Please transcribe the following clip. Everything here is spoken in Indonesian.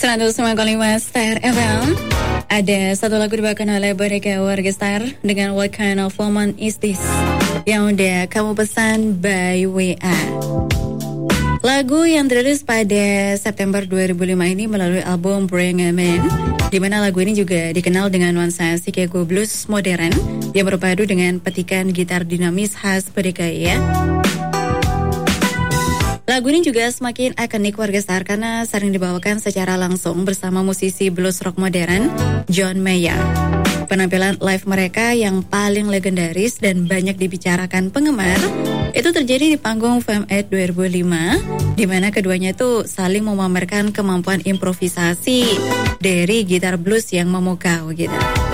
105,5 Star FM. Ada satu lagu dibawakan oleh Boneka Warga Star dengan What Kind of Woman Is This, yang udah kamu pesan by WA. Lagu yang dirilis pada September 2005 ini melalui album Bring a Man, di mana lagu ini juga dikenal dengan nuansa Chicago blues modern yang berpadu dengan petikan gitar dinamis khas PDKI ya. Lagu ini juga semakin ikonik Warga Star karena sering dibawakan secara langsung bersama musisi blues rock modern John Mayer. Penampilan live mereka yang paling legendaris dan banyak dibicarakan penggemar itu terjadi di panggung Fame 8 2005, di mana keduanya tuh saling memamerkan kemampuan improvisasi dari gitar blues yang memukau gitu.